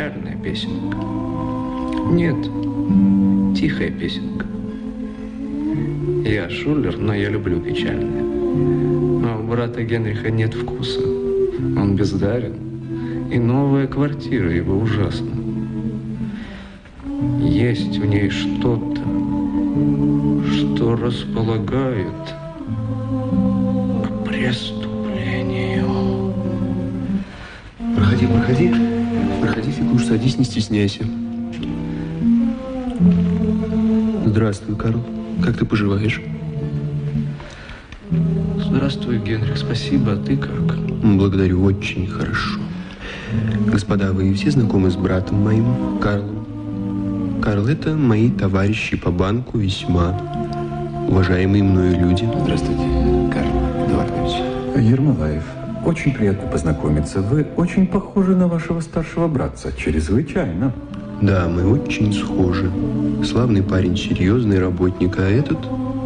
печальная песенка. Нет, тихая песенка. Я шулер, но я люблю печальное. А у брата Генриха нет вкуса. Он бездарен, и новая квартира его ужасна. Есть в ней что-то, что располагает к преступлению. Проходи, Фиклуш, садись, не стесняйся. Здравствуй, Карл. Как ты поживаешь? Здравствуй, Генрих. Спасибо. А ты как? Благодарю, очень хорошо. Господа, вы все знакомы с братом моим, Карлом? Карл, это мои товарищи по банку, весьма уважаемые мною люди. Здравствуйте, Карл Эдуардович. Ермолаев, очень приятно познакомиться. Вы очень похожи на вашего старшего братца. Чрезвычайно. Да, мы очень схожи. Славный парень, серьезный работник. А этот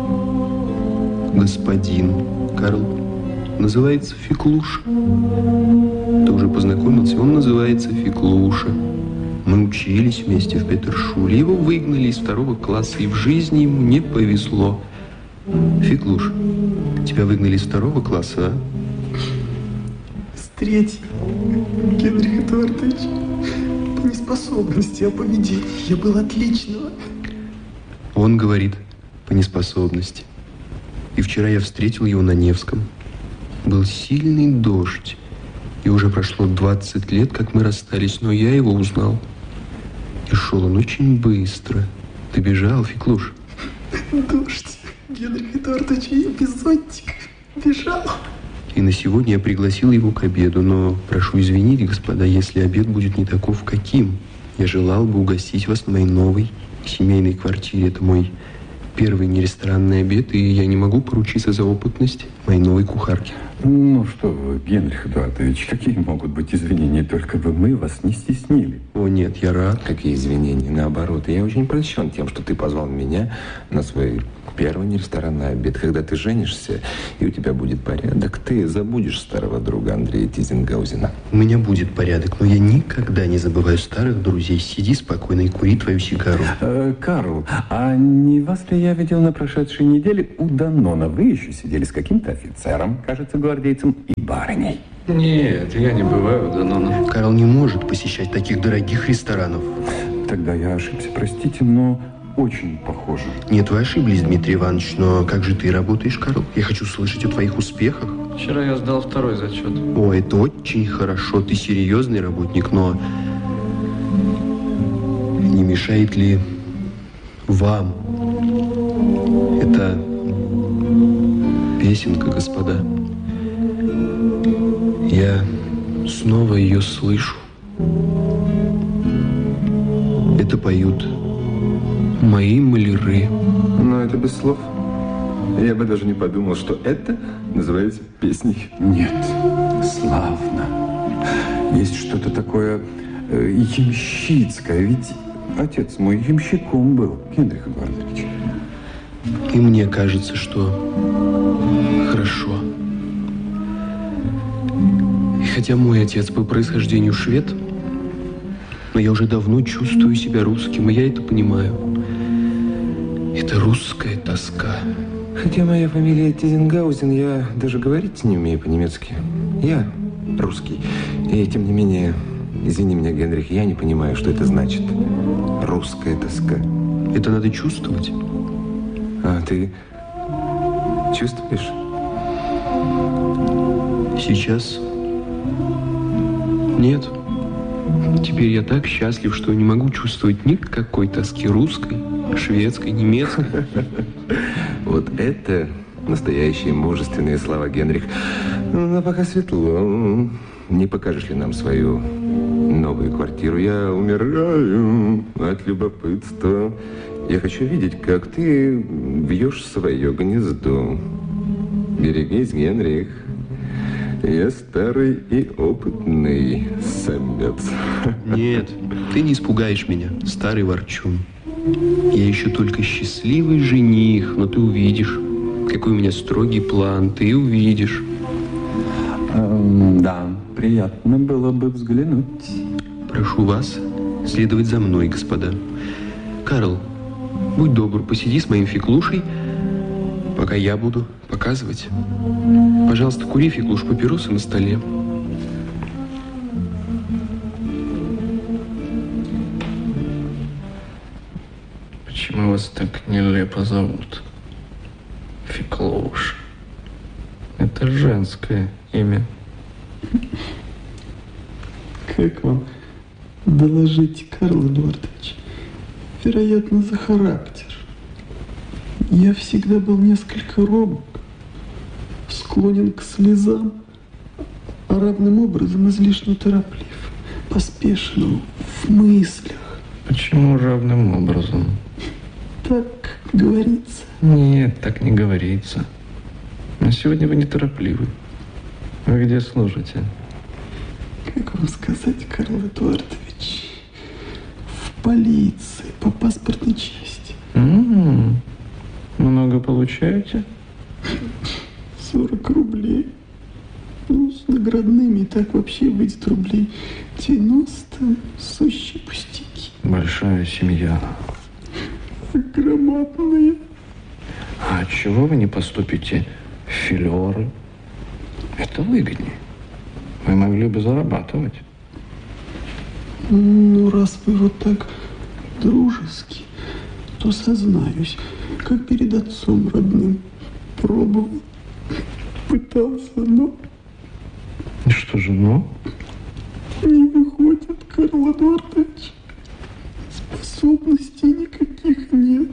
господин Карл называется Фиклуша. Ты уже познакомился? Он называется Фиклуша. Мы учились вместе в Петершуле. Его выгнали из 2 класса, и в жизни ему не повезло. Фиклуш, тебя выгнали из 2 класса, а? С 3-й. Генрих Эдуардович, по неспособности, а поведению я был отличного. Он говорит, по неспособности. И вчера я встретил его на Невском. Был сильный дождь. И уже прошло 20 лет, как мы расстались, но я его узнал. И шел он очень быстро. Ты бежал, Фиклуш? Дождь. Генрих Эдуардович, я без зонтика бежал. И на сегодня я пригласил его к обеду. Но прошу извинить, господа, если обед будет не таков, каким. Я желал бы угостить вас на моей новой семейной квартире. Это мой первый нересторанный обед, и я не могу поручиться за опытность моей новой кухарки. Ну что вы, Генрих Эдуардович, какие могут быть извинения? Только бы мы вас не стеснили. О, нет, я рад. Какие извинения? Наоборот, я очень польщен тем, что ты позвал меня на свой первый ресторанный обед. Когда ты женишься, и у тебя будет порядок, ты забудешь старого друга Андрея Тизенгаузена. У меня будет порядок, но я никогда не забываю старых друзей. Сиди спокойно и кури твою сигару. Карл, а не вас ли я видел на прошедшей неделе у Данона? Вы еще сидели с каким-то офицером, кажется, гвардейцем, и барыней. Нет, я не бываю у Данона. Карл не может посещать таких дорогих ресторанов. Тогда я ошибся, простите, но очень похоже. Нет, вы ошиблись, Дмитрий Иванович, но как же ты работаешь, Карл? Я хочу слышать о твоих успехах. Вчера я сдал 2-й зачет. О, это очень хорошо. Ты серьезный работник, но не мешает ли вам эта песенка, господа? Я снова ее слышу. Это поют мои маляры. Но это без слов. Я бы даже не подумал, что это называется песней. Нет, славно. Есть что-то такое ямщицкое. Ведь отец мой ямщиком был, Генрих Эдуардович. И мне кажется, что хорошо. И хотя мой отец по происхождению швед, но я уже давно чувствую себя русским, и я это понимаю. Это русская тоска. Хотя моя фамилия Тизенгаузен, я даже говорить не умею по-немецки. Я русский. И тем не менее, извини меня, Генрих, я не понимаю, что это значит. Русская тоска. Это надо чувствовать. А ты чувствуешь? Сейчас нет. Теперь я так счастлив, что не могу чувствовать никакой тоски русской, шведской, немецкой. Вот это настоящие мужественные слова, Генрих. Но пока светло. Не покажешь ли нам свою новую квартиру? Я умираю от любопытства. Я хочу видеть, как ты вьешь свое гнездо. Берегись, Генрих. Я старый и опытный самец. Нет, ты не испугаешь меня, старый ворчун. Я еще только счастливый жених, но ты увидишь, какой у меня строгий план, ты увидишь. Да, приятно было бы взглянуть. Прошу вас следовать за мной, господа. Карл, будь добр, посиди с моим Феклушей, пока я буду показывать. Пожалуйста, кури, Феклуш, папиросы на столе. Почему вас так нелепо зовут? Феклуш. Это женское имя. Как вам доложить, Карл Эдуардович? Вероятно, за характер. Я всегда был несколько робок, склонен к слезам, а равным образом излишне тороплив, поспешен в мыслях. Почему равным образом? Так говорится. Нет, так не говорится. Но сегодня вы неторопливы. Вы где служите? Как вам сказать, Карл Эдуардович? В полиции, по паспортной части. Много получаете? 40 рублей. Ну, с наградными так вообще выйдет рублей 90, сущие пустяки. Большая семья. Громадные. А чего вы не поступите в филеры? Это выгоднее. Вы могли бы зарабатывать. Ну, раз вы вот так дружески, то сознаюсь, как перед отцом родным. Пробовал, пытался, но И что же, ну? не выходит, Карл Эдуардович. Способностей никаких нет.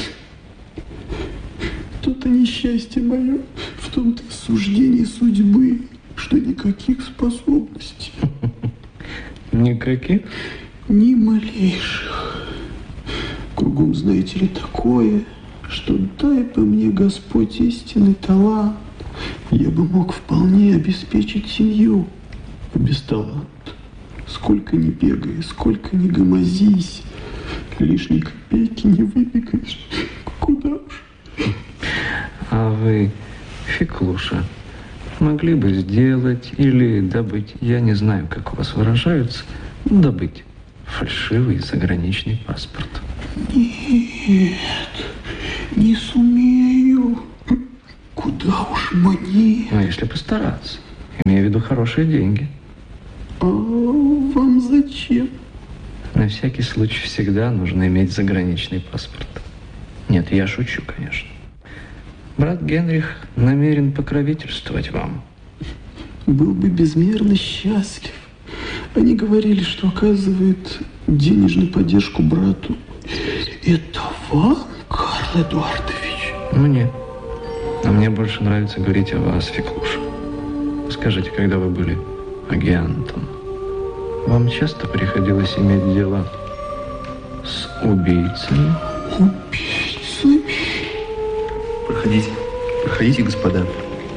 То-то несчастье мое, в том-то и суждение судьбы, что никаких способностей. Никаких? Ни малейших. Кругом, знаете ли, такое, что дай бы мне Господь истинный талант, я бы мог вполне обеспечить семью. Без таланта, сколько ни бегай, сколько ни гомозись, лишней копейки не выбегаешь. Куда уж? А вы, Феклуша, могли бы сделать или добыть, я не знаю, как у вас выражаются, добыть фальшивый заграничный паспорт? Нет, не сумею. Куда уж мне? Ну, если постараться. Имею в виду хорошие деньги. А вам зачем? На всякий случай всегда нужно иметь заграничный паспорт. Нет, я шучу, конечно. Брат Генрих намерен покровительствовать вам. Был бы безмерно счастлив. Они говорили, что оказывают денежную поддержку брату. Это вам, Карл Эдуардович? Мне. А мне больше нравится говорить о вас, Феклуша. Скажите, когда вы были агентом, вам часто приходилось иметь дело с убийцами? Убийцами? Проходите, проходите, господа.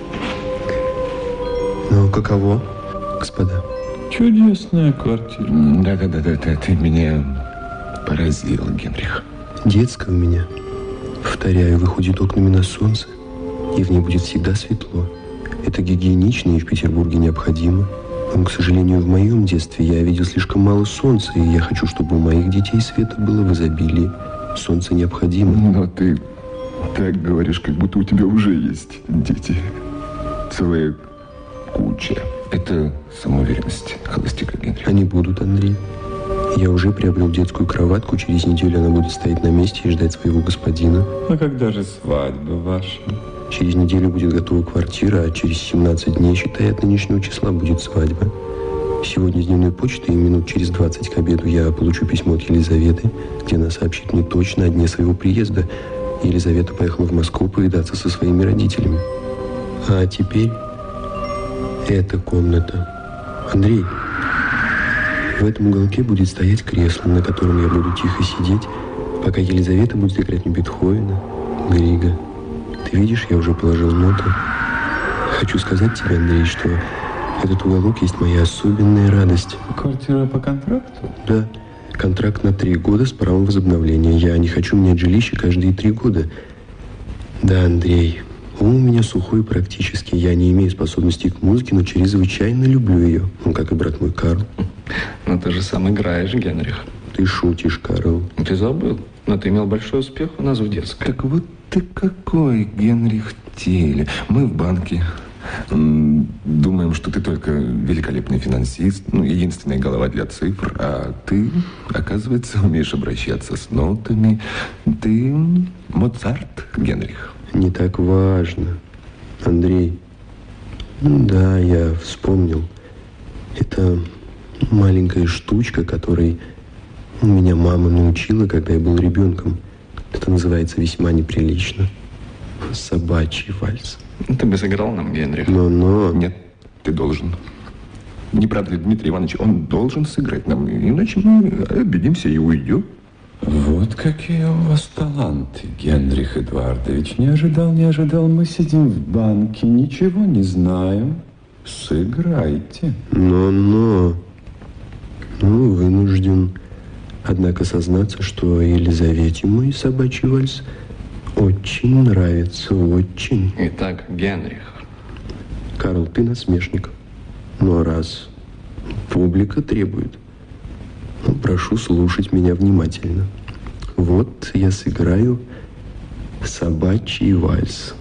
Ну, каково, господа? Чудесная квартира. Да, ты меня поразил, Генрих. Детская у меня. Повторяю, выходит окнами на солнце, и в ней будет всегда светло. Это гигиенично и в Петербурге необходимо. Но, к сожалению, в моем детстве я видел слишком мало солнца, и я хочу, чтобы у моих детей света было в изобилии. Солнце необходимо. Но ты так говоришь, как будто у тебя уже есть дети. Целая куча. Это самоуверенность холостяка, Генрих. Они будут, Андрей. Я уже приобрел детскую кроватку. Через неделю она будет стоять на месте и ждать своего господина. А когда же свадьба ваша? Через неделю будет готова квартира, а через 17 дней, считая от нынешнего числа, будет свадьба. Сегодня с дневной почты и минут через 20 к обеду я получу письмо от Елизаветы, где она сообщит мне точно о дне своего приезда. Елизавета поехала в Москву повидаться со своими родителями. А теперь эта комната. Андрей, в этом уголке будет стоять кресло, на котором я буду тихо сидеть, пока Елизавета будет играть мне Бетховена, Грига. Ты видишь, я уже положил ноты. Хочу сказать тебе, Андрей, что этот уголок есть моя особенная радость. Квартира по контракту? Да, контракт на 3 года с правом возобновления. Я не хочу менять жилище каждые 3 года. Да, Андрей, Ум у меня сухой практически. Я не имею способностей к музыке, но чрезвычайно люблю ее. Ну, как и брат мой Карл. Но ты же сам играешь, Генрих. Ты шутишь, Карл. Ты забыл. Но ты имел большой успех у нас в детской. Так вот ты какой, Генрих Тиле. Мы в банке. Думаем, что ты только великолепный финансист, ну, единственная голова для цифр, а ты, оказывается, умеешь обращаться с нотами. Ты Моцарт, Генрих. Не так важно. Андрей. Ну да, я вспомнил. Это маленькая штучка, которой меня мама научила, когда я был ребенком. Это называется весьма неприлично. Собачий вальс. Ты бы сыграл нам, Генрих. Но... Нет, ты должен. Не правда ли, Дмитрий Иванович, он должен сыграть нам, иначе мы обидимся и уйдем. Вот какие у вас таланты, Генрих Эдуардович. Не ожидал. Мы сидим в банке, ничего не знаем. Сыграйте. Но... Ну, вынужден, однако, сознаться, что Елизавете мой собачий вальс очень нравится, очень. Итак, Генрих. Карл, ты насмешник. Но раз публика требует, ну, прошу слушать меня внимательно. Вот я сыграю собачий вальс.